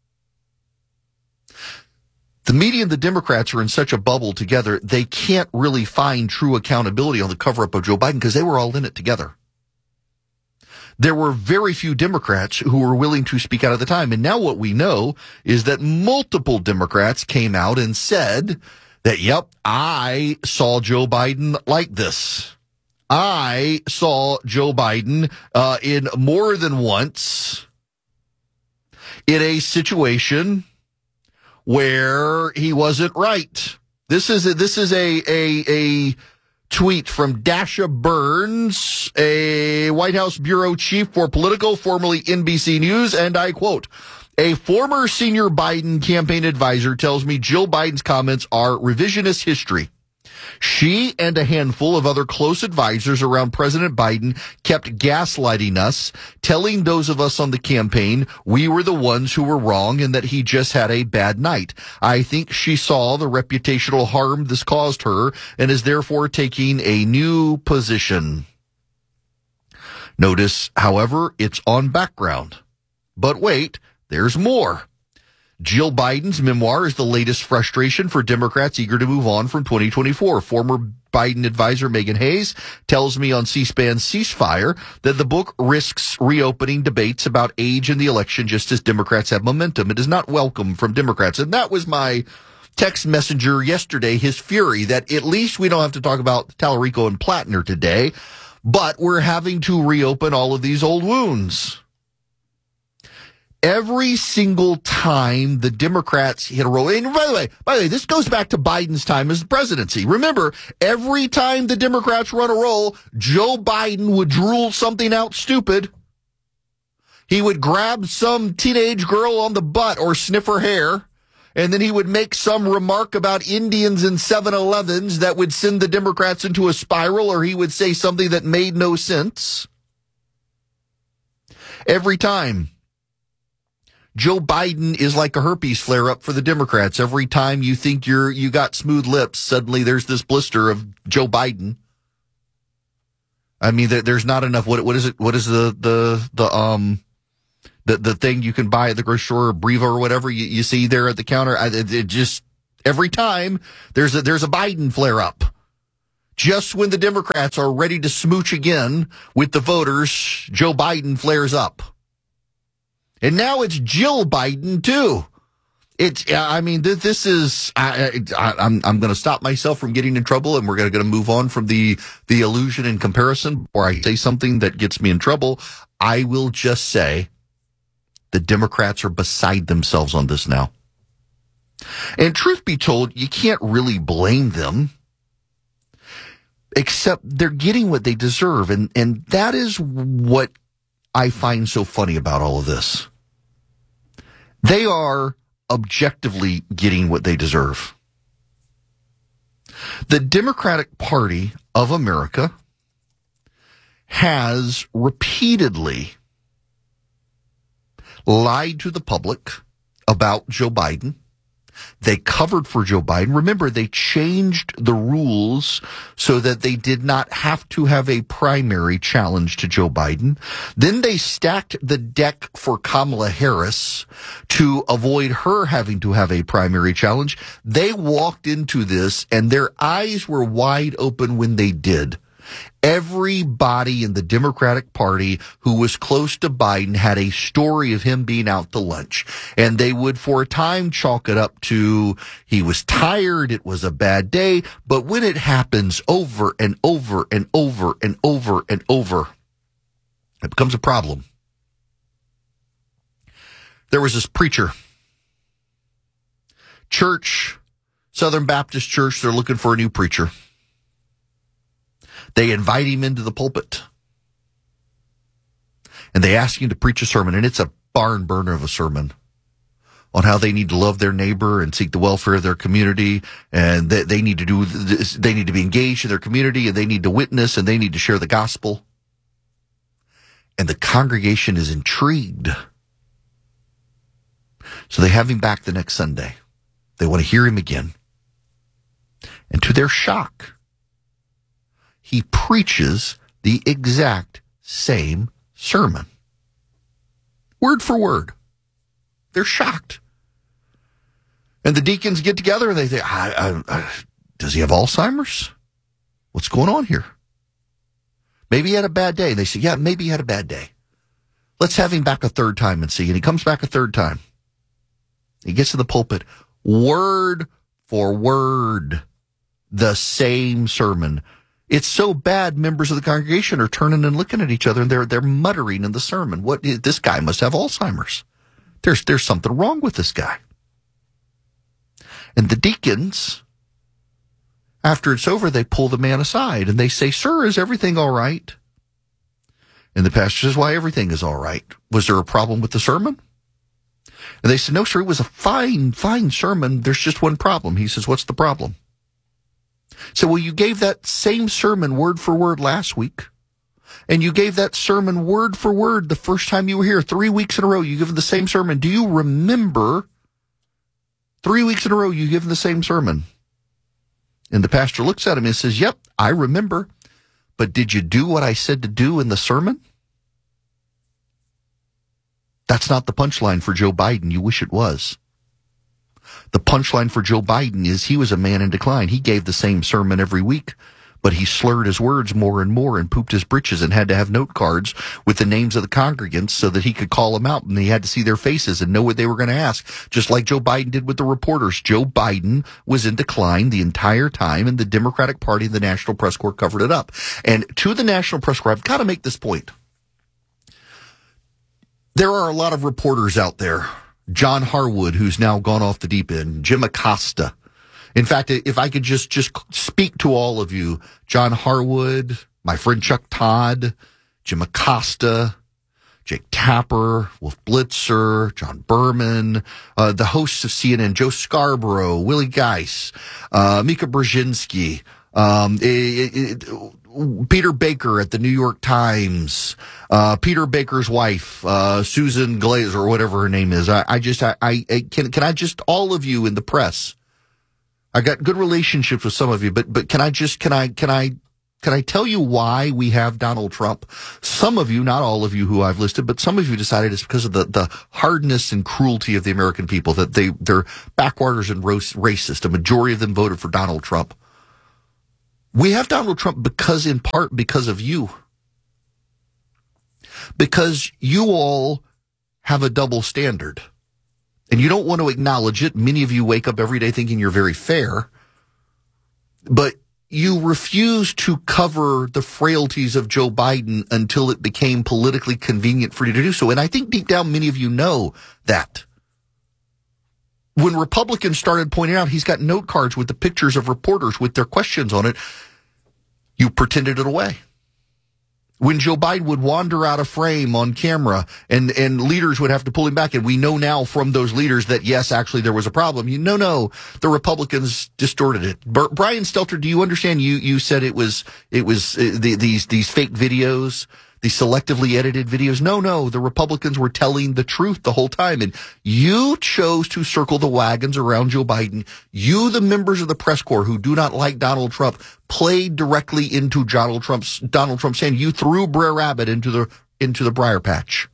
[SPEAKER 1] The media and the Democrats are in such a bubble together, they can't really find true accountability on the cover-up of Joe Biden because they were all in it together. There were very few Democrats who were willing to speak out at the time. And now what we know is that multiple Democrats came out and said that, yep, I saw Joe Biden like this. I saw Joe Biden in more than once in a situation where he wasn't right. This is a tweet from Dasha Burns, a White House bureau chief for Politico, formerly NBC News, and I quote, a former senior Biden campaign advisor tells me Jill Biden's comments are revisionist history. She and a handful of other close advisors around President Biden kept gaslighting us, telling those of us on the campaign we were the ones who were wrong and that he just had a bad night. I think she saw the reputational harm this caused her and is therefore taking a new position. Notice, however, it's on background. But wait, there's more. Jill Biden's memoir is the latest frustration for Democrats eager to move on from 2024. Former Biden advisor Megan Hayes tells me on C-SPAN's Ceasefire that the book risks reopening debates about age in the election just as Democrats have momentum. It is not welcome from Democrats. And that was my text messenger yesterday, his fury, that at least we don't have to talk about Tallarico and Plattner today, but we're having to reopen all of these old wounds. Every single time the Democrats hit a roll, and by the way, this goes back to Biden's time as the presidency. Remember, every time the Democrats run a roll, Joe Biden would drool something out stupid. He would grab some teenage girl on the butt or sniff her hair, and then he would make some remark about Indians in 7-Elevens that would send the Democrats into a spiral, or he would say something that made no sense. Every time. Joe Biden is like a herpes flare-up for the Democrats. Every time you think you got smooth lips, suddenly there's this blister of Joe Biden. I mean, there's not enough. What is it? What is the the thing you can buy at the grocery store, Breva or whatever you see there at the counter. It just every time there's a Biden flare up. Just when the Democrats are ready to smooch again with the voters, Joe Biden flares up. And now it's Jill Biden too. This is, I'm going to stop myself from getting in trouble, and we're going to move on from the illusion and comparison. Before I say something that gets me in trouble, I will just say the Democrats are beside themselves on this now. And truth be told, you can't really blame them, except they're getting what they deserve. And that is what I find so funny about all of this. They are objectively getting what they deserve. The Democratic Party of America has repeatedly lied to the public about Joe Biden. They covered for Joe Biden. Remember, they changed the rules so that they did not have to have a primary challenge to Joe Biden. Then they stacked the deck for Kamala Harris to avoid her having to have a primary challenge. They walked into this and their eyes were wide open when they did. Everybody in the Democratic Party who was close to Biden had a story of him being out to lunch. And they would, for a time, chalk it up to he was tired, it was a bad day. But when it happens over and over and over and over and over, it becomes a problem. There was this preacher, church, Southern Baptist Church, they're looking for a new preacher. They invite him into the pulpit and they ask him to preach a sermon, and it's a barn burner of a sermon on how they need to love their neighbor and seek the welfare of their community, and they need to do this, they need to be engaged in their community, and they need to witness, and they need to share the gospel. And the congregation is intrigued. So they have him back the next Sunday. They want to hear him again. And to their shock, he preaches the exact same sermon. Word for word. They're shocked. And the deacons get together and they say, does he have Alzheimer's? What's going on here? Maybe he had a bad day. And they say, yeah, maybe he had a bad day. Let's have him back a third time and see. And he comes back a third time. He gets to the pulpit, word for word, the same sermon. It's so bad, members of the congregation are turning and looking at each other, and they're muttering in the sermon. This guy must have Alzheimer's. There's something wrong with this guy. And the deacons, after it's over, they pull the man aside and they say, "Sir, is everything all right?" And the pastor says, "Why, everything is all right. Was there a problem with the sermon?" And they said, "No, sir, it was a fine sermon. There's just one problem." He says, "What's the problem?" So, well, you gave that same sermon word for word last week, and you gave that sermon word for word the first time you were here. 3 weeks in a row, you give the same sermon. Do you remember 3 weeks in a row you give the same sermon? And the pastor looks at him and says, "Yep, I remember. But did you do what I said to do in the sermon?" That's not the punchline for Joe Biden. You wish it was. The punchline for Joe Biden is he was a man in decline. He gave the same sermon every week, but he slurred his words more and more and pooped his britches and had to have note cards with the names of the congregants so that he could call them out, and he had to see their faces and know what they were going to ask, just like Joe Biden did with the reporters. Joe Biden was in decline the entire time, and the Democratic Party and the National Press Corps covered it up. And to the National Press Corps, I've got to make this point. There are a lot of reporters out there. John Harwood, who's now gone off the deep end, Jim Acosta. In fact, if I could just speak to all of you, John Harwood, my friend Chuck Todd, Jim Acosta, Jake Tapper, Wolf Blitzer, John Berman, the hosts of CNN, Joe Scarborough, Willie Geis, Mika Brzezinski, Peter Baker at the New York Times, Peter Baker's wife, Susan Glazer, or whatever her name is. Can I just, all of you in the press, I got good relationships with some of you, but can I Can I tell you why we have Donald Trump? Some of you, not all of you who I've listed, but some of you decided it's because of the hardness and cruelty of the American people, that they're backwarders and racist. A majority of them voted for Donald Trump. We have Donald Trump in part because of you. Because you all have a double standard. And you don't want to acknowledge it. Many of you wake up every day thinking you're very fair. But you refuse to cover the frailties of Joe Biden until it became politically convenient for you to do so. And I think deep down, many of you know that. When Republicans started pointing out he's got note cards with the pictures of reporters with their questions on it, you pretended it away. When Joe Biden would wander out of frame on camera and leaders would have to pull him back, and we know now from those leaders that, yes, actually there was a problem. No, the Republicans distorted it. Brian Stelter, do you understand? You said it was these fake videos, the selectively edited videos. No, the Republicans were telling the truth the whole time. And you chose to circle the wagons around Joe Biden. You, the members of the press corps who do not like Donald Trump, played directly into Donald Trump's hand. You threw Brer Rabbit into the briar patch.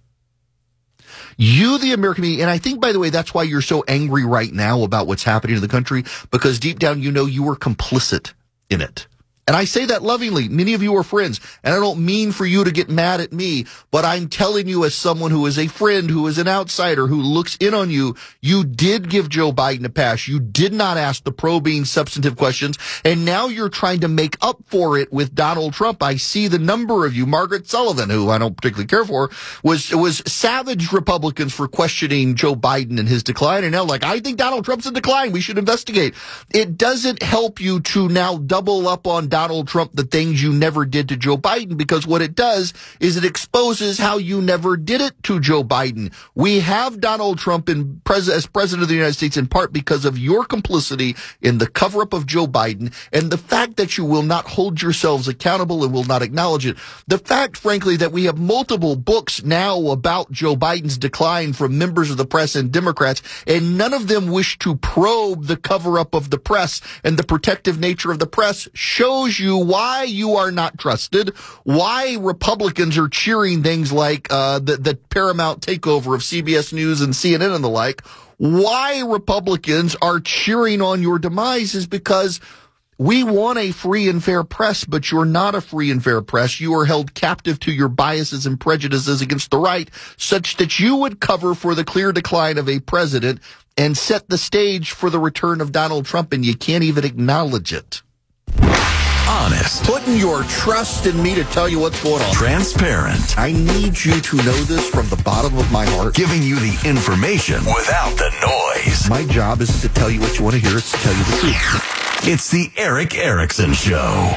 [SPEAKER 1] You, the American media, and I think, by the way, that's why you're so angry right now about what's happening in the country, because deep down you know you were complicit in it. And I say that lovingly. Many of you are friends, and I don't mean for you to get mad at me, but I'm telling you as someone who is a friend, who is an outsider, who looks in on you, you did give Joe Biden a pass. You did not ask the probing substantive questions, and now you're trying to make up for it with Donald Trump. I see the number of you, Margaret Sullivan, who I don't particularly care for, was savage Republicans for questioning Joe Biden and his decline, and now I think Donald Trump's in decline. We should investigate. It doesn't help you to now double up on Donald Trump the things you never did to Joe Biden, because what it does is it exposes how you never did it to Joe Biden. We have Donald Trump as president of the United States in part because of your complicity in the cover-up of Joe Biden and the fact that you will not hold yourselves accountable and will not acknowledge it. The fact, frankly, that we have multiple books now about Joe Biden's decline from members of the press and Democrats, and none of them wish to probe the cover-up of the press and the protective nature of the press, shows you why you are not trusted, why Republicans are cheering things like the Paramount takeover of CBS News and CNN and the like. Why Republicans are cheering on your demise is because we want a free and fair press, but you're not a free and fair press. You are held captive to your biases and prejudices against the right, such that you would cover for the clear decline of a president and set the stage for the return of Donald Trump, and you can't even acknowledge it.
[SPEAKER 6] Honest.
[SPEAKER 1] Putting your trust in me to tell you what's going on.
[SPEAKER 6] Transparent.
[SPEAKER 1] I need you to know this from the bottom of my heart.
[SPEAKER 6] Giving you the information without the noise.
[SPEAKER 1] My job isn't to tell you what you want to hear, it's to tell you the truth.
[SPEAKER 6] It's the Erick Erickson Show.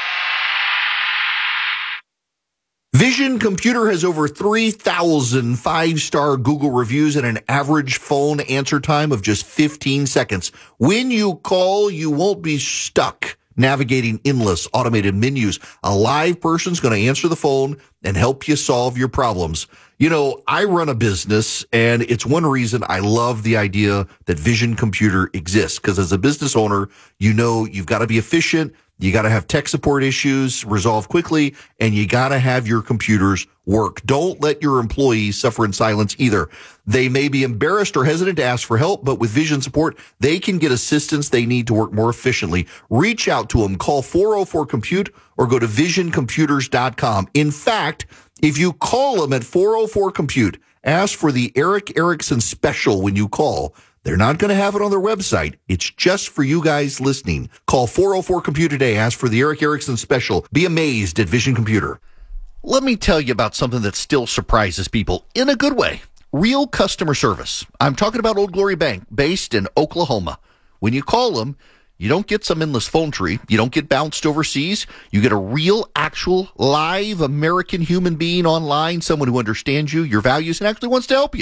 [SPEAKER 1] Vision Computer has over 3,000 five-star Google reviews and an average phone answer time of just 15 seconds. When you call, you won't be stuck navigating endless automated menus. A live person's going to answer the phone and help you solve your problems. You know, I run a business, and it's one reason I love the idea that Vision Computer exists, because as a business owner, you know you've got to be efficient, you got to have tech support issues resolved quickly, and you got to have your computers work. Don't let your employees suffer in silence either. They may be embarrassed or hesitant to ask for help, but with Vision support, they can get assistance they need to work more efficiently. Reach out to them. Call 404-COMPUTE or go to visioncomputers.com. In fact, if you call them at 404-COMPUTE, ask for the Erick Erickson special when you call. They're not going to have it on their website. It's just for you guys listening. Call 404-COMPUTE today. Ask for the Erick Erickson special. Be amazed at Vision Computer. Let me tell you about something that still surprises people in a good way. Real customer service. I'm talking about Old Glory Bank, based in Oklahoma. When you call them, you don't get some endless phone tree. You don't get bounced overseas. You get a real, actual, live American human being online, someone who understands you, your values, and actually wants to help you.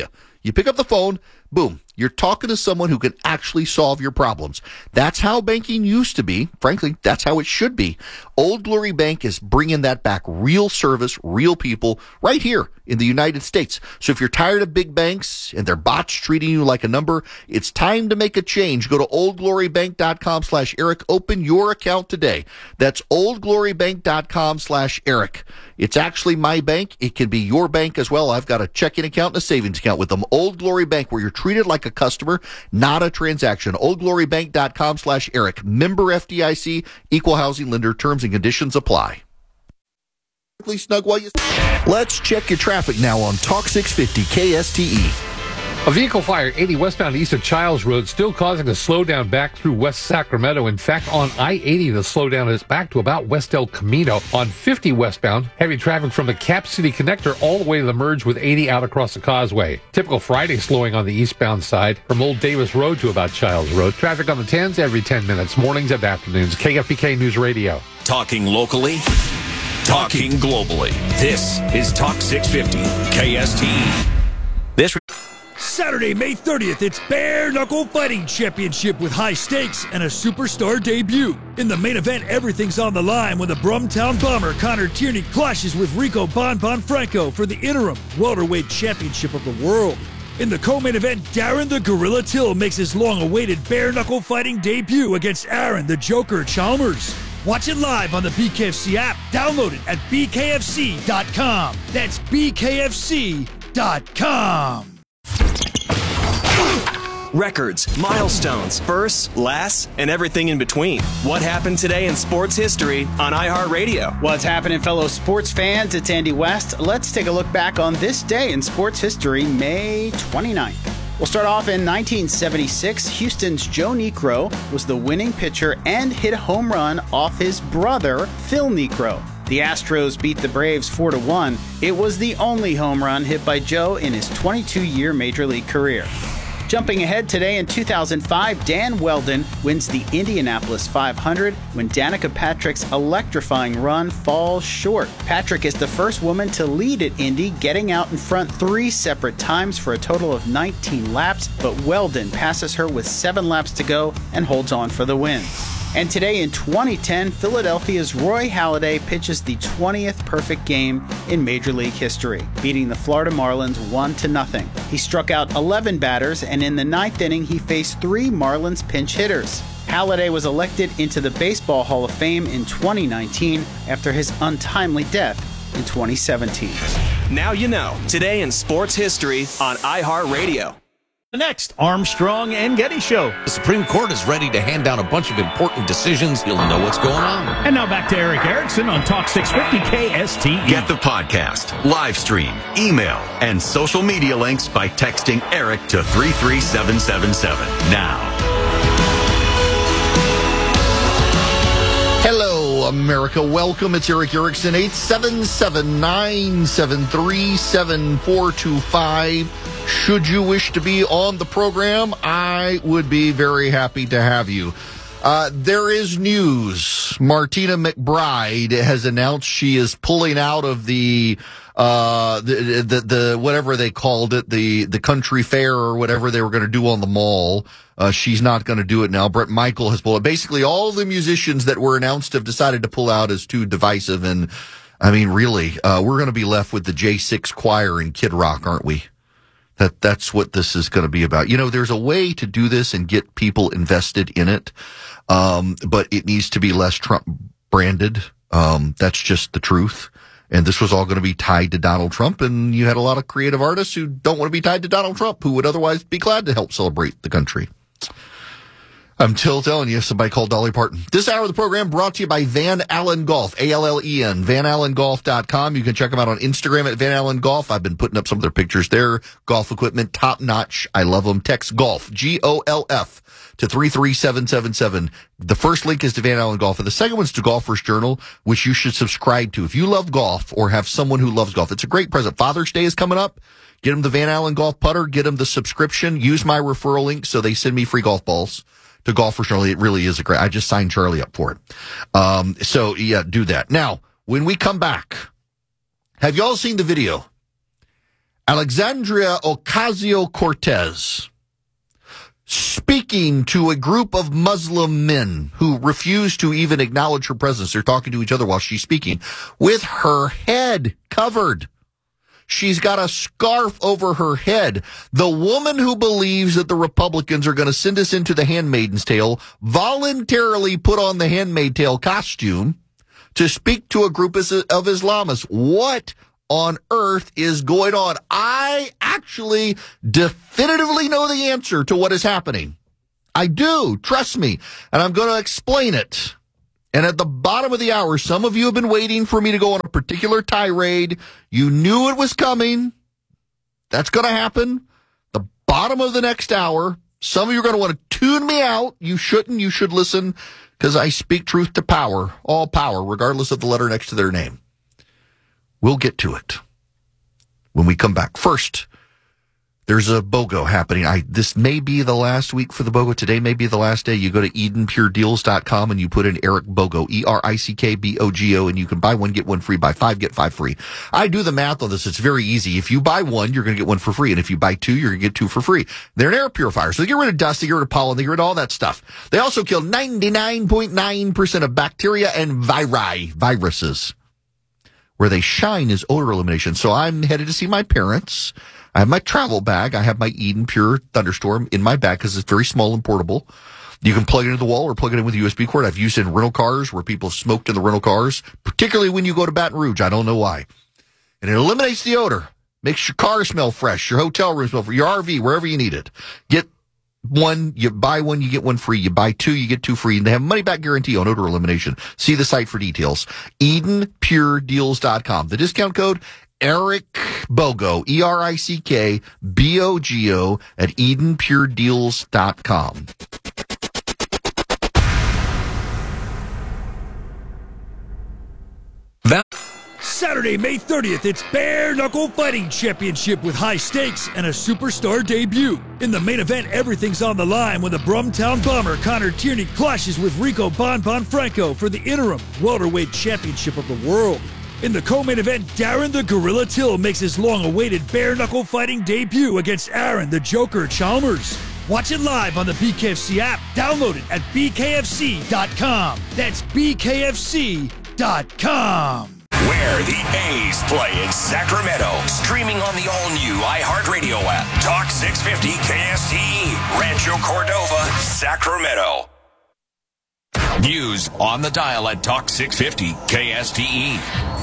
[SPEAKER 1] You pick up the phone, boom, you're talking to someone who can actually solve your problems. That's how banking used to be. Frankly, that's how it should be. Old Glory Bank is bringing that back. Real service, real people, right here in the United States. So if you're tired of big banks and their bots treating you like a number, it's time to make a change. Go to oldglorybank.com/Eric. Open your account today. That's oldglorybank.com/Eric. It's actually my bank. It can be your bank as well. I've got a checking account and a savings account with them. Old Glory Bank, where you're treated like a customer, not a transaction. oldglorybank.com/Eric. Member FDIC, equal housing lender. Terms and conditions apply. Snug while you... Let's check your traffic now on Talk 650 KSTE.
[SPEAKER 7] A vehicle fire 80 westbound east of Childs Road still causing a slowdown back through West Sacramento. In fact, on I-80, the slowdown is back to about West El Camino. On 50 westbound, heavy traffic from the Cap City connector all the way to the merge with 80 out across the causeway. Typical Friday slowing on the eastbound side from Old Davis Road to about Childs Road. Traffic on the 10s every 10 minutes, mornings and afternoons. KFBK News Radio.
[SPEAKER 15] Talking locally, talking globally. This is Talk 650 KSTE. This
[SPEAKER 10] Saturday, May 30th, it's Bare Knuckle Fighting Championship with high stakes and a superstar debut. In the main event, everything's on the line when the Brumtown Bomber Connor Tierney clashes with Rico Bon Franco for the interim welterweight championship of the world. In the co-main event, Darren the Gorilla Till makes his long-awaited Bare Knuckle Fighting debut against Aaron the Joker Chalmers. Watch it live on the BKFC app. Download it at bkfc.com. That's bkfc.com.
[SPEAKER 3] Records, milestones, firsts, lasts, and everything in between. What happened today in sports history on iHeartRadio?
[SPEAKER 4] What's happening, fellow sports fans? It's Andy West. Let's take a look back on this day in sports history, May 29th. We'll start off in 1976. Houston's Joe Niekro was the winning pitcher and hit a home run off his brother, Phil Niekro. The Astros beat the Braves 4-1. It was the only home run hit by Joe in his 22-year Major League career. Jumping ahead today in 2005, Dan Weldon wins the Indianapolis 500 when Danica Patrick's electrifying run falls short. Patrick is the first woman to lead at Indy, getting out in front 3 separate times for a total of 19 laps, but Weldon passes her with 7 laps to go and holds on for the win. And today in 2010, Philadelphia's Roy Halladay pitches the 20th perfect game in Major League history, beating the Florida Marlins 1-0. He struck out 11 batters, and in the 9th inning, he faced 3 Marlins pinch hitters. Halladay was elected into the Baseball Hall of Fame in 2019 after his untimely death in 2017.
[SPEAKER 3] Now you know, today in sports history on iHeartRadio.
[SPEAKER 5] The next Armstrong and Getty Show.
[SPEAKER 8] The Supreme Court is ready to hand down a bunch of important decisions. You'll know what's going on.
[SPEAKER 5] And now back to Eric Erickson on Talk 650 KSTE.
[SPEAKER 6] Get the podcast, live stream, email, and social media links by texting Eric to 33777 now.
[SPEAKER 1] Hello, America. Welcome. It's Eric Erickson, 877-973-7425. Should you wish to be on the program, I would be very happy to have you. There is news. Martina McBride has announced she is pulling out of the whatever they called it, the country fair or whatever they were going to do on the mall. She's not going to do it now. Bret Michael has pulled out. Basically, all the musicians that were announced have decided to pull out as too divisive. And I mean, really, we're going to be left with the J6 choir and Kid Rock, aren't we? That's what this is going to be about. You know, there's a way to do this and get people invested in it, but it needs to be less Trump branded. That's just the truth. And this was all going to be tied to Donald Trump, and you had a lot of creative artists who don't want to be tied to Donald Trump, who would otherwise be glad to help celebrate the country. I'm still telling you, somebody called Dolly Parton. This hour of the program brought to you by Van Allen Golf, ALLEN, VanAllenGolf.com. You can check them out on Instagram at Van Allen Golf. I've been putting up some of their pictures there. Golf equipment, top notch. I love them. Text GOLF, GOLF, to 33777. The first link is to Van Allen Golf, and the second one's to Golfers Journal, which you should subscribe to. If you love golf or have someone who loves golf, it's a great present. Father's Day is coming up. Get them the Van Allen Golf putter. Get them the subscription. Use my referral link so they send me free golf balls. To Golfers Journal. It really is a great, I just signed Charlie up for it. So yeah, do that. Now, when we come back, have y'all seen the video? Alexandria Ocasio-Cortez, speaking to a group of Muslim men who refuse to even acknowledge her presence. They're talking to each other while she's speaking with her head covered. She's got a scarf over her head. The woman who believes that the Republicans are going to send us into the Handmaid's Tale voluntarily put on the Handmaid's Tale costume to speak to a group of Islamists. What on earth is going on? I actually definitively know the answer to what is happening. I do. Trust me. And I'm going to explain it. And at the bottom of the hour, some of you have been waiting for me to go on a particular tirade. You knew it was coming. That's going to happen. The bottom of the next hour, some of you are going to want to tune me out. You shouldn't. You should listen, because I speak truth to power, all power, regardless of the letter next to their name. We'll get to it when we come back. First, there's a BOGO happening. This may be the last week for the BOGO. Today may be the last day. You go to EdenPureDeals.com and you put in Eric BOGO, ERICKBOGO, and you can buy one, get one free, buy 5, get 5 free. I do the math on this. It's very easy. If you buy one, you're going to get one for free. And if you buy 2, you're going to get 2 for free. They're an air purifier. So they get rid of dust, they get rid of pollen, they get rid of all that stuff. They also kill 99.9% of bacteria and viruses. Where they shine is odor elimination. So I'm headed to see my parents. I have my travel bag. I have my Eden Pure Thunderstorm in my bag because it's very small and portable. You can plug it into the wall or plug it in with a USB cord. I've used it in rental cars where people have smoked in the rental cars, particularly when you go to Baton Rouge. I don't know why. And it eliminates the odor. Makes your car smell fresh, your hotel room smell fresh, your RV, wherever you need it. Get one, you buy one, you get one free. You buy 2, you get 2 free. And they have a money-back guarantee on odor elimination. See the site for details. EdenPureDeals.com. The discount code, Eric BOGO, ERICKBOGO at EdenPureDeals.com.
[SPEAKER 10] Saturday, May 30th, it's Bare Knuckle Fighting Championship with high stakes and a superstar debut. In the main event, everything's on the line when the Brumtown Bomber Connor Tierney clashes with Rico Bon Franco for the interim welterweight championship of the world. In the co-main event, Darren the Gorilla Till makes his long-awaited bare knuckle fighting debut against Aaron the Joker Chalmers. Watch it live on the BKFC app. Download it at BKFC.com. That's BKFC.com.
[SPEAKER 15] Where the A's play in Sacramento. Streaming on the all-new iHeartRadio app. Talk 650 KSTE. Rancho Cordova, Sacramento. News on the dial at Talk 650 KSTE.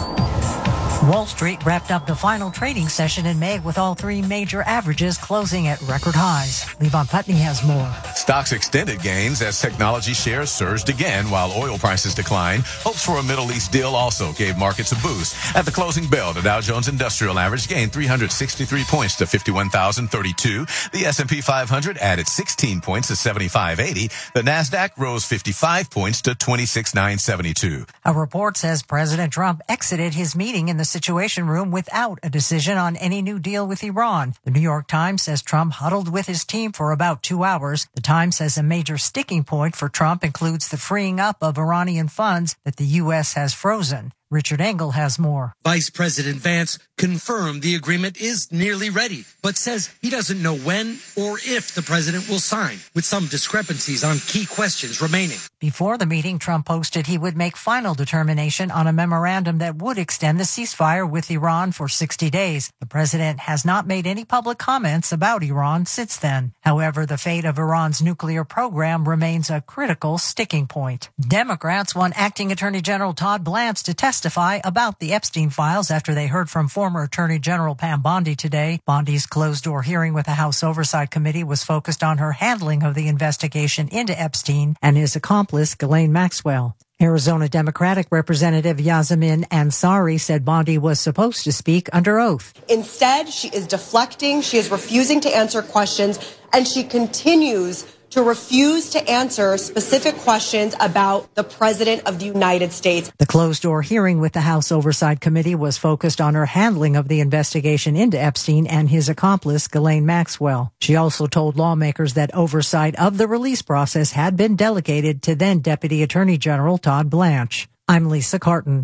[SPEAKER 2] Wall Street wrapped up the final trading session in May with all 3 major averages closing at record highs. Levon Putney has more.
[SPEAKER 9] Stocks extended gains as technology shares surged again while oil prices declined. Hopes for a Middle East deal also gave markets a boost. At the closing bell, the Dow Jones Industrial Average gained 363 points to 51,032. The S&P 500 added 16 points to 7580. The NASDAQ rose 55 points to 26,972.
[SPEAKER 2] A report says President Trump exited his meeting in the Situation Room without a decision on any new deal with Iran. The New York Times says Trump huddled with his team for about 2 hours. The Times says a major sticking point for Trump includes the freeing up of Iranian funds that the U.S. has frozen. Richard Engel has more.
[SPEAKER 11] Vice President Vance confirmed the agreement is nearly ready, but says he doesn't know when or if the president will sign, with some discrepancies on key questions remaining.
[SPEAKER 2] Before the meeting, Trump posted he would make final determination on a memorandum that would extend the ceasefire with Iran for 60 days. The president has not made any public comments about Iran since then. However, the fate of Iran's nuclear program remains a critical sticking point. Democrats want Acting Attorney General Todd Blanche to testify about the Epstein files after they heard from former Attorney General Pam Bondi today. Bondi's closed-door hearing with the House Oversight Committee was focused on her handling of the investigation into Epstein and his accomplice, Ghislaine Maxwell. Arizona Democratic Representative Yasemin Ansari said Bondi was supposed to speak under oath.
[SPEAKER 16] Instead, she is deflecting, she is refusing to answer questions, and she continues to refuse to answer specific questions about the President of the United States.
[SPEAKER 2] The closed-door hearing with the House Oversight Committee was focused on her handling of the investigation into Epstein and his accomplice, Ghislaine Maxwell. She also told lawmakers that oversight of the release process had been delegated to then Deputy Attorney General Todd Blanche. I'm Lisa Carton.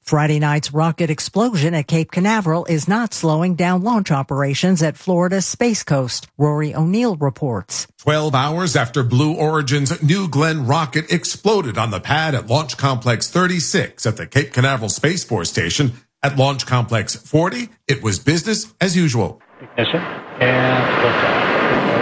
[SPEAKER 2] Friday night's rocket explosion at Cape Canaveral is not slowing down launch operations at Florida's Space Coast. Rory O'Neill reports.
[SPEAKER 12] 12 hours after Blue Origin's New Glenn rocket exploded on the pad at Launch Complex 36 at the Cape Canaveral Space Force Station, at Launch Complex 40, it was business as usual.
[SPEAKER 13] Ignition and liftoff.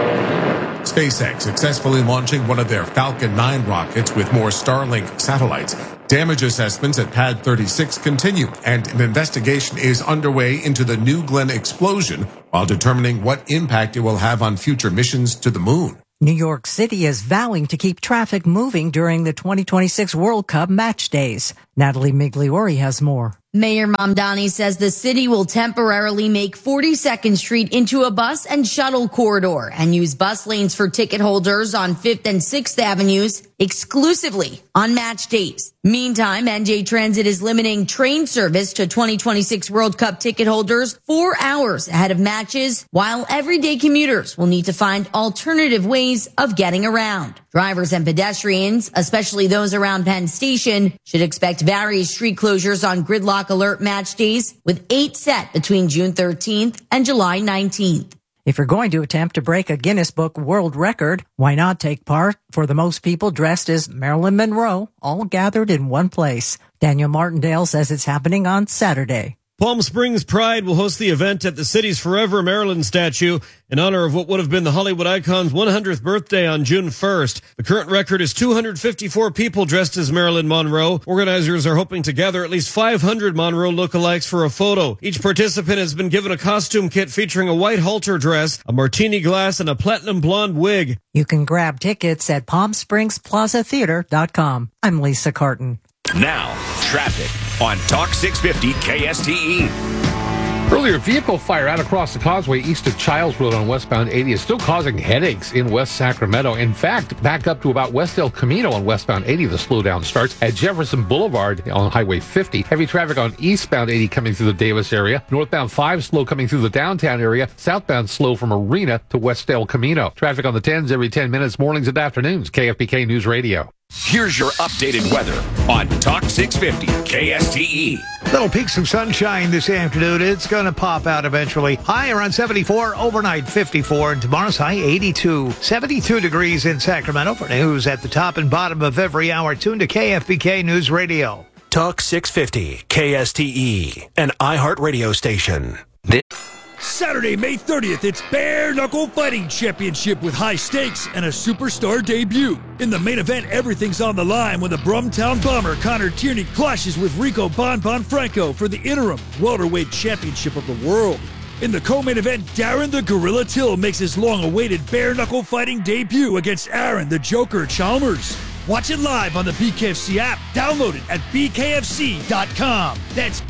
[SPEAKER 12] SpaceX successfully launching one of their Falcon 9 rockets with more Starlink satellites. Damage assessments at Pad 36 continue, and an investigation is underway into the New Glenn explosion while determining what impact it will have on future missions to the moon.
[SPEAKER 2] New York City is vowing to keep traffic moving during the 2026 World Cup match days. Natalie Migliori has more.
[SPEAKER 14] Mayor Mamdani says the city will temporarily make 42nd Street into a bus and shuttle corridor and use bus lanes for ticket holders on 5th and 6th Avenues exclusively on match days. Meantime, NJ Transit is limiting train service to 2026 World Cup ticket holders 4 hours ahead of matches, while everyday commuters will need to find alternative ways of getting around. Drivers and pedestrians, especially those around Penn Station, should expect various street closures on gridlock alert match days, with 8 set between June 13th and July 19th.
[SPEAKER 2] If you're going to attempt to break a Guinness Book World Record, why not take part for the most people dressed as Marilyn Monroe, all gathered in one place? Daniel Martindale says it's happening on Saturday.
[SPEAKER 17] Palm Springs Pride will host the event at the city's Forever Maryland statue in honor of what would have been the Hollywood icon's 100th birthday on June 1st. The current record is 254 people dressed as Marilyn Monroe. Organizers are hoping to gather at least 500 Monroe lookalikes for a photo. Each participant has been given a costume kit featuring a white halter dress, a martini glass, and a platinum blonde wig.
[SPEAKER 2] You can grab tickets at PalmSpringsPlazaTheater.com. I'm Lisa Carton.
[SPEAKER 15] Now, traffic on Talk 650 KSTE.
[SPEAKER 7] Earlier, vehicle fire out across the causeway east of Childs Road on westbound 80 is still causing headaches in West Sacramento. In fact, back up to about West El Camino on westbound 80, the slowdown starts at Jefferson Boulevard on Highway 50. Heavy traffic on eastbound 80 coming through the Davis area. Northbound 5 slow coming through the downtown area. Southbound slow from Arena to West El Camino. Traffic on the 10s every 10 minutes, mornings and afternoons. KFBK News Radio.
[SPEAKER 15] Here's your updated weather on Talk 650 KSTE.
[SPEAKER 25] Little peaks of sunshine this afternoon. It's going to pop out eventually. High around 74, overnight 54, and tomorrow's high 82. 72 degrees in Sacramento. For news at the top and bottom of every hour, tune to KFBK News Radio.
[SPEAKER 26] Talk 650 KSTE, an iHeart radio station.
[SPEAKER 10] Saturday, May 30th, it's Bare Knuckle Fighting Championship with high stakes and a superstar debut. In the main event, everything's on the line when the Brumtown Bomber Connor Tierney clashes with Rico Bonbon Franco for the interim welterweight championship of the world. In the co-main event, Darren the Gorilla Till makes his long-awaited Bare Knuckle Fighting debut against Aaron the Joker Chalmers. Watch it live on the BKFC app. Download it at bkfc.com. That's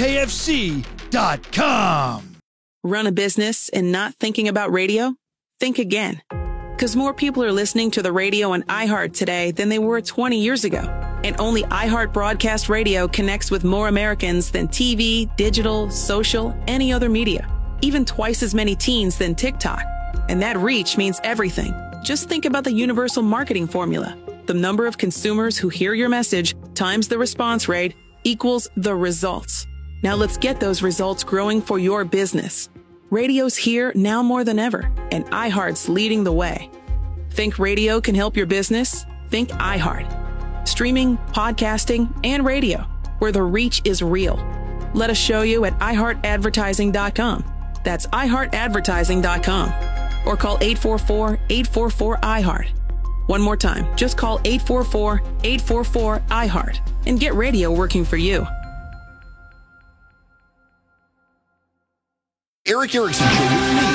[SPEAKER 10] bkfc.com.
[SPEAKER 27] Run a business and not thinking about radio? Think again. Because more people are listening to the radio on iHeart today than they were 20 years ago. And only iHeart Broadcast Radio connects with more Americans than TV, digital, social, any other media. Even twice as many teens than TikTok. And that reach means everything. Just think about the universal marketing formula. The number of consumers who hear your message times the response rate equals the results. Now let's get those results growing for your business. Radio's here now more than ever, and iHeart's leading the way. Think radio can help your business? Think iHeart. Streaming, podcasting, and radio, where the reach is real. Let us show you at iHeartAdvertising.com. That's iHeartAdvertising.com. Or call 844-844-iHeart. One more time, just call 844-844-iHeart and get radio working for you.
[SPEAKER 1] Eric Erickson Show with me,